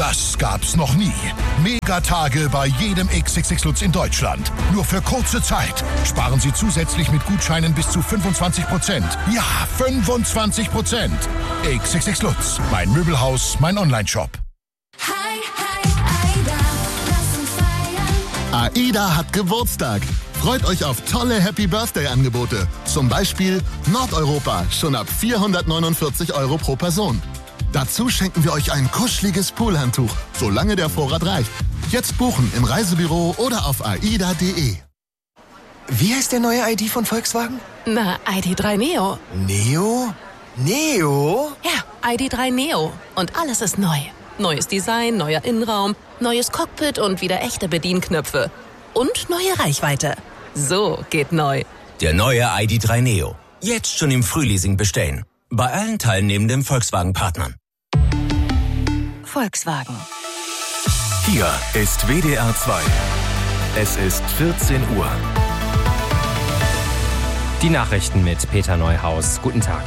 Das gab's noch nie. Megatage bei jedem XXX Lutz in Deutschland. Nur für kurze Zeit. Sparen Sie zusätzlich mit Gutscheinen bis zu 25%. Ja, 25%. XXX Lutz. Mein Möbelhaus, mein Onlineshop. AIDA hat Geburtstag. Freut euch auf tolle Happy-Birthday-Angebote. Zum Beispiel Nordeuropa, schon ab 449 € pro Person. Dazu schenken wir euch ein kuscheliges Poolhandtuch, solange der Vorrat reicht. Jetzt buchen im Reisebüro oder auf aida.de. Wie heißt der neue ID von Volkswagen? Na, ID.3 Neo. Neo? Neo? Ja, ID.3 Neo. Und alles ist neu. Neues Design, neuer Innenraum, neues Cockpit und wieder echte Bedienknöpfe. Und neue Reichweite. So geht neu. Der neue ID.3 Neo. Jetzt schon im Frühleasing bestellen. Bei allen teilnehmenden Volkswagen-Partnern. Volkswagen. Hier ist WDR 2. Es ist 14 Uhr. Die Nachrichten mit Peter Neuhaus. Guten Tag.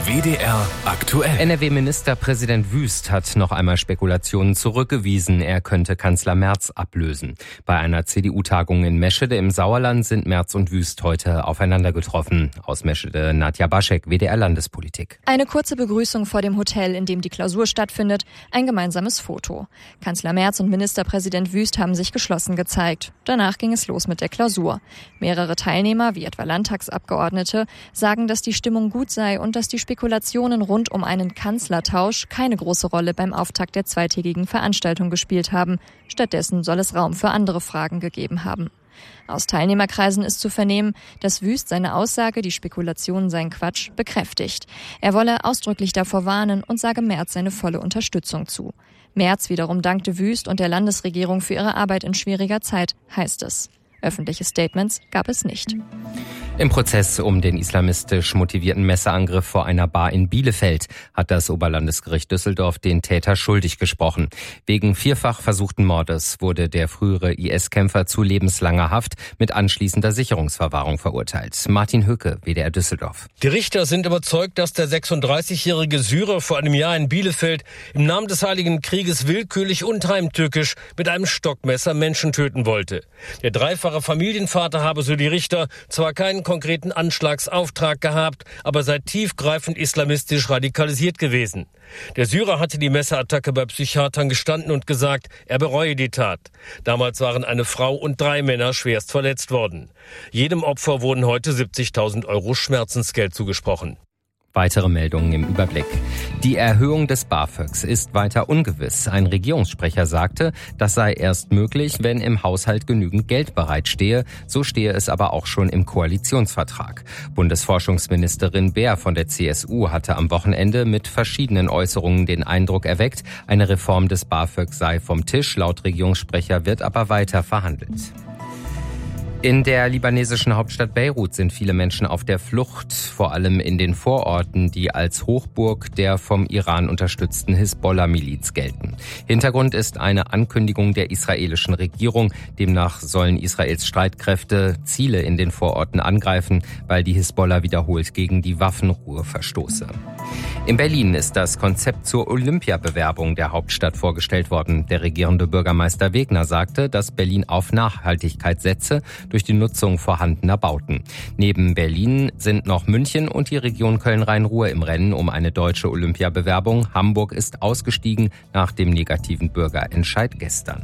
WDR aktuell. NRW-Ministerpräsident Wüst hat noch einmal Spekulationen zurückgewiesen, er könnte Kanzler Merz ablösen. Bei einer CDU-Tagung in Meschede im Sauerland sind Merz und Wüst heute aufeinander getroffen. Aus Meschede Nadja Baschek, WDR Landespolitik. Eine kurze Begrüßung vor dem Hotel, in dem die Klausur stattfindet, ein gemeinsames Foto. Kanzler Merz und Ministerpräsident Wüst haben sich geschlossen gezeigt. Danach ging es los mit der Klausur. Mehrere Teilnehmer, wie etwa Landtagsabgeordnete, sagen, dass die Stimmung gut sei und dass die Spekulationen rund um einen Kanzlertausch keine große Rolle beim Auftakt der zweitägigen Veranstaltung gespielt haben. Stattdessen soll es Raum für andere Fragen gegeben haben. Aus Teilnehmerkreisen ist zu vernehmen, dass Wüst seine Aussage, die Spekulationen seien Quatsch, bekräftigt. Er wolle ausdrücklich davor warnen und sage Merz seine volle Unterstützung zu. Merz wiederum dankte Wüst und der Landesregierung für ihre Arbeit in schwieriger Zeit, heißt es. Öffentliche Statements gab es nicht. Im Prozess um den islamistisch motivierten Messerangriff vor einer Bar in Bielefeld hat das Oberlandesgericht Düsseldorf den Täter schuldig gesprochen. Wegen vierfach versuchten Mordes wurde der frühere IS-Kämpfer zu lebenslanger Haft mit anschließender Sicherungsverwahrung verurteilt. Martin Höcke, WDR Düsseldorf. Die Richter sind überzeugt, dass der 36-jährige Syrer vor einem Jahr in Bielefeld im Namen des Heiligen Krieges willkürlich und heimtückisch mit einem Stockmesser Menschen töten wollte. Der dreifache Familienvater habe, so die Richter, zwar keinen konkreten Anschlagsauftrag gehabt, aber sei tiefgreifend islamistisch radikalisiert gewesen. Der Syrer hatte die Messerattacke bei Psychiatern gestanden und gesagt, er bereue die Tat. Damals waren eine Frau und 3 Männer schwerst verletzt worden. Jedem Opfer wurden heute 70.000 € Schmerzensgeld zugesprochen. Weitere Meldungen im Überblick. Die Erhöhung des BAföGs ist weiter ungewiss. Ein Regierungssprecher sagte, das sei erst möglich, wenn im Haushalt genügend Geld bereitstehe. So stehe es aber auch schon im Koalitionsvertrag. Bundesforschungsministerin Beer von der CSU hatte am Wochenende mit verschiedenen Äußerungen den Eindruck erweckt, eine Reform des BAföG sei vom Tisch. Laut Regierungssprecher wird aber weiter verhandelt. In der libanesischen Hauptstadt Beirut sind viele Menschen auf der Flucht, vor allem in den Vororten, die als Hochburg der vom Iran unterstützten Hisbollah-Miliz gelten. Hintergrund ist eine Ankündigung der israelischen Regierung. Demnach sollen Israels Streitkräfte Ziele in den Vororten angreifen, weil die Hisbollah wiederholt gegen die Waffenruhe verstoße. In Berlin ist das Konzept zur Olympiabewerbung der Hauptstadt vorgestellt worden. Der regierende Bürgermeister Wegner sagte, dass Berlin auf Nachhaltigkeit setze durch die Nutzung vorhandener Bauten. Neben Berlin sind noch München und die Region Köln-Rhein-Ruhr im Rennen um eine deutsche Olympiabewerbung. Hamburg ist ausgestiegen nach dem negativen Bürgerentscheid gestern.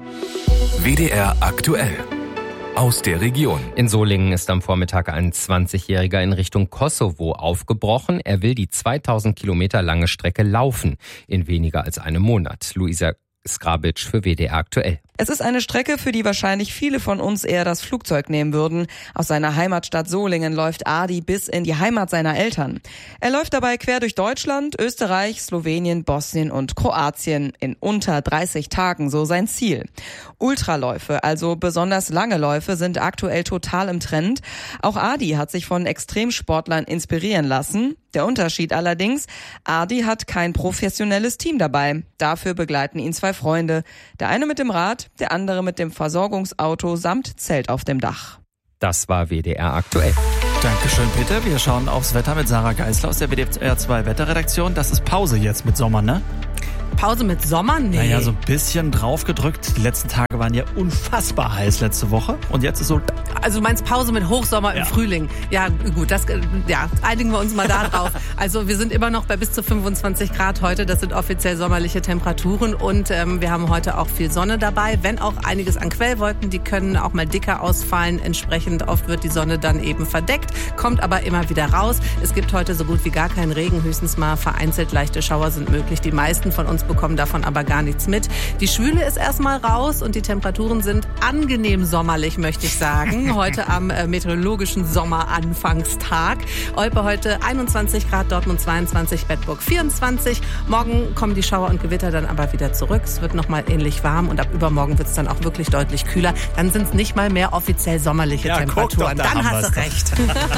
WDR aktuell. Aus der Region. In Solingen ist am Vormittag ein 20-Jähriger in Richtung Kosovo aufgebrochen. Er will die 2000 Kilometer lange Strecke laufen in weniger als einem Monat. Luisa Skrabic für WDR aktuell. Es ist eine Strecke, für die wahrscheinlich viele von uns eher das Flugzeug nehmen würden. Aus seiner Heimatstadt Solingen läuft Adi bis in die Heimat seiner Eltern. Er läuft dabei quer durch Deutschland, Österreich, Slowenien, Bosnien und Kroatien in unter 30 Tagen, so sein Ziel. Ultraläufe, also besonders lange Läufe, sind aktuell total im Trend. Auch Adi hat sich von Extremsportlern inspirieren lassen. Der Unterschied allerdings, Adi hat kein professionelles Team dabei. Dafür begleiten ihn 2 Freunde. Der eine mit dem Rad, der andere mit dem Versorgungsauto samt Zelt auf dem Dach. Das war WDR aktuell. Dankeschön, Peter. Wir schauen aufs Wetter mit Sarah Geisler aus der WDR 2 Wetterredaktion. Das ist Pause jetzt mit Sommer, ne? Pause mit Sommer? Nee. Naja, so ein bisschen draufgedrückt. Die letzten Tage waren ja unfassbar heiß letzte Woche. Und jetzt ist so... Also du meinst Pause mit Hochsommer im Frühling. Ja, gut, einigen wir uns mal da drauf. Also wir sind immer noch bei bis zu 25 Grad heute. Das sind offiziell sommerliche Temperaturen. Und wir haben heute auch viel Sonne dabei. Wenn auch einiges an Quellwolken, die können auch mal dicker ausfallen. Entsprechend oft wird die Sonne dann eben verdeckt, kommt aber immer wieder raus. Es gibt heute so gut wie gar keinen Regen. Höchstens mal vereinzelt leichte Schauer sind möglich. Die meisten von uns bekommen davon aber gar nichts mit. Die Schwüle ist erstmal raus und die Temperaturen sind angenehm sommerlich, möchte ich sagen. Heute am meteorologischen Sommeranfangstag. Olpe heute 21 Grad, Dortmund 22, Bedburg 24. Morgen kommen die Schauer und Gewitter dann aber wieder zurück. Es wird nochmal ähnlich warm und ab übermorgen wird es dann auch wirklich deutlich kühler. Dann sind es nicht mal mehr offiziell sommerliche Temperaturen. Guck, dann hast du recht.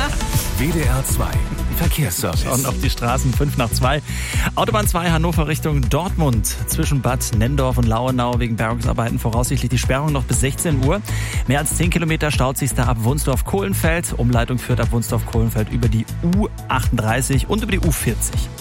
WDR 2 Verkehrsservice. Und auf die Straßen 5:05. Autobahn 2 Hannover Richtung Dortmund. Zwischen Bad Nennendorf und Lauenau wegen Bergungsarbeiten voraussichtlich die Sperrung noch bis 16 Uhr. Mehr als 10 Kilometer staut sich da ab Wunsdorf-Kohlenfeld. Umleitung führt ab Wunsdorf-Kohlenfeld über die U38 und über die U40.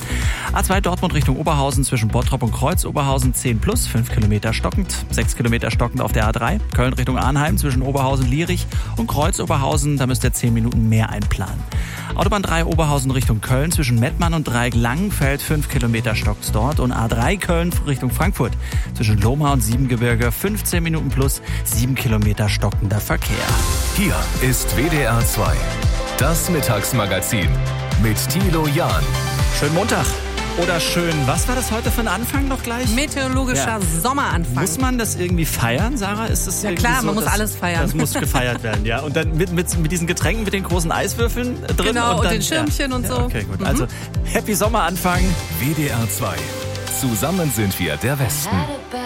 A2 Dortmund Richtung Oberhausen zwischen Bottrop und Kreuz-Oberhausen 10+, 5 Kilometer stockend, 6 Kilometer stockend auf der A3. Köln Richtung Arnheim zwischen Oberhausen-Lierich und Kreuz-Oberhausen, da müsst ihr 10 Minuten mehr einplanen. Autobahn 3 Oberhausen Richtung Köln zwischen Mettmann und Dreieck Langenfeld 5 Kilometer stockt dort und A3 Köln Richtung Frankfurt zwischen Lohmar und Siebengebirge 15 Minuten plus 7 Kilometer stockender Verkehr. Hier ist WDR 2, das Mittagsmagazin mit Thilo Jahn. Schönen Montag. Oder schön, was war das heute für ein Anfang noch gleich? Meteorologischer Sommeranfang. Muss man das irgendwie feiern, Sarah? Ist das ja klar, so, man muss alles feiern. Das muss gefeiert werden, ja. Und dann mit diesen Getränken, mit den großen Eiswürfeln drin. Genau, und dann, den Schirmchen und so. Okay, gut. Also, Happy Sommeranfang. WDR 2. Zusammen sind wir der Westen.